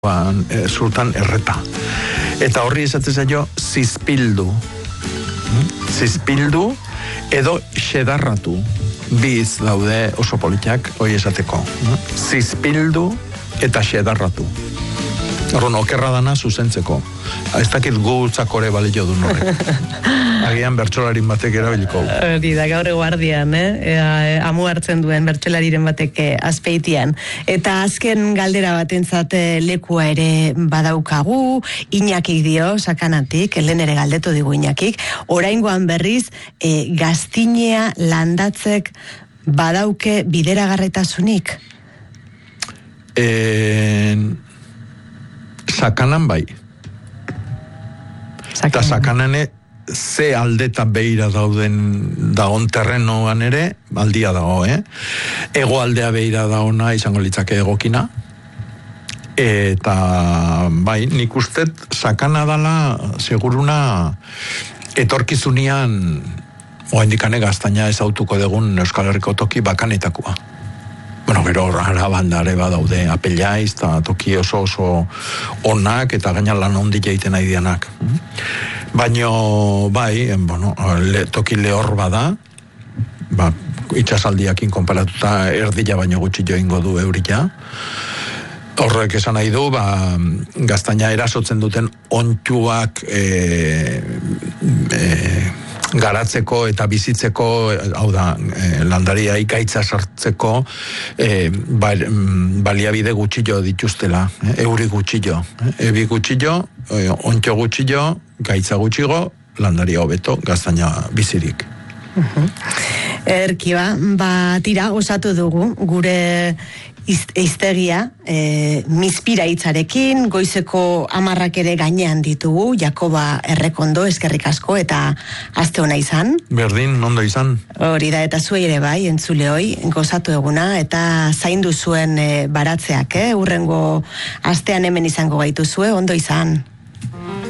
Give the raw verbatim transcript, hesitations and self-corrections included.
e, zurtan erreta. Eta horri esatzen zaio zizpildu. Zizpildu edo xedarratu. Biz daude oso politiak hori esateko. Zizpildu eta xedarratu. Horren, okerra dana zuzentzeko. Ez dakit gutzakore balio du norrek. Agian bertsolarin batek erabiliko. Hori da, gaur guardian, eh? E, amu hartzen duen bertsolariren batek azpeitian. Eta azken galdera batentzat lekua ere badaukagu, Iñakik dio, sakanatik, lehen ere galdetu digu Iñakik, oraingoan berriz, e, gaztinea landatzek badauke bideragarritasunik? Eh... Sakanan bai. Eta sakanane ze aldeta behira dauden dagon terrenoan ere, aldia dago, eh? Ego aldea behira daona izango litzake egokina. Eta bai, nik ustet sakana dala seguruna etorkizunian oaindikane gaztaina ezautuko dugun Euskal Herriko toki bakanetakoa. Bueno, gero arabandare badaude apelaiz eta toki oso oso onak eta gaina lan ondi jaiten nahi dianak. Baino, bai, bueno, le, toki lehor bada, ba, itxasaldiakin konparatuta erdila baino gutxi joingo du eurila. Horrek esan nahi du, ba, gaztaina erasotzen duten ontsuak e, e, garatzeko eta bizitzeko, hau da, e, landaria ikaitza sartzeko e, ba, baliabide gutxillo dituztela, e, euri gutxillo. E, ebi gutxillo, e, ontxo gutxillo, gaitza gutxigo, landaria hobeto, gaztaina bizirik. Uh-huh. Erkiba, ba, tira, osatu dugu, gure iztegia, e, mizpira hitzarekin, goizeko amarrak ere gainean ditugu, Jakoba Errekondo, eskerrik asko, eta aste ona izan. Berdin, ondo izan. Hori da, eta zuei ere bai, entzule hoi, gozatu eguna, eta zaindu zuen e, baratzeak, eh? Urrengo astean hemen izango gaituzue, ondo izan.